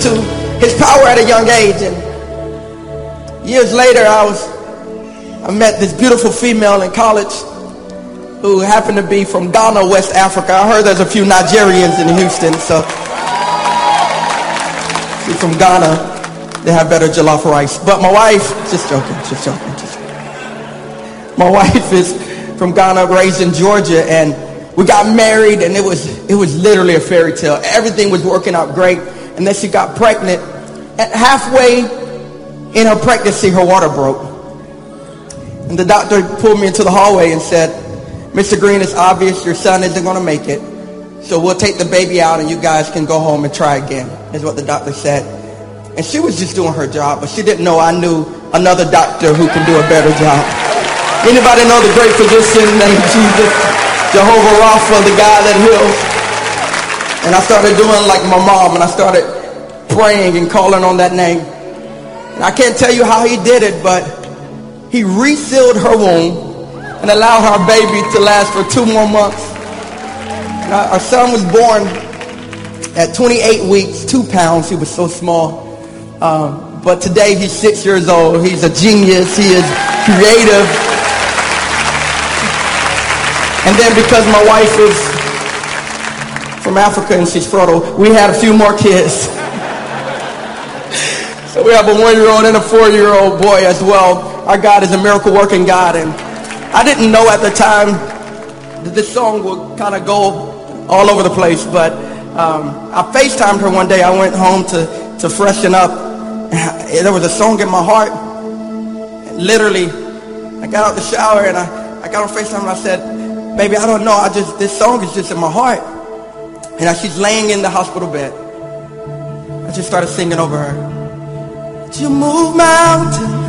to his power at a young age. And years later, I met this beautiful female in college who happened to be from Ghana, West Africa. I heard there's a few Nigerians in Houston, so she's from Ghana. They have better jollof rice. But my wife, just joking. My wife is from Ghana, raised in Georgia, and we got married, and it was literally a fairy tale. Everything was working out great, and then she got pregnant. And halfway in her pregnancy, her water broke. And the doctor pulled me into the hallway and said, "Mr. Green, it's obvious your son isn't going to make it, so we'll take the baby out and you guys can go home and try again," is what the doctor said. And she was just doing her job, but she didn't know I knew another doctor who can do a better job. Anybody know the great physician named Jesus, Jehovah Rapha, the guy that heals? And I started doing like my mom, and I started praying and calling on that name. And I can't tell you how he did it, but he resealed her womb and allowed our baby to last for 2 more months. And our son was born at 28 weeks, 2 pounds. He was so small. But today he's 6 years old. He's a genius. He is creative. And then because my wife is from Africa and she's fertile, we had a few more kids. So we have a 1-year-old and a 4-year-old boy as well. Our God is a miracle working God. And I didn't know at the time that this song would kind of go all over the place, but I FaceTimed her one day. I went home to freshen up. There was a song in my heart. And literally, I got out the shower and I got on FaceTime and I said, "Baby, I don't know. This song is just in my heart." And as she's laying in the hospital bed, I just started singing over her. "You move mountains,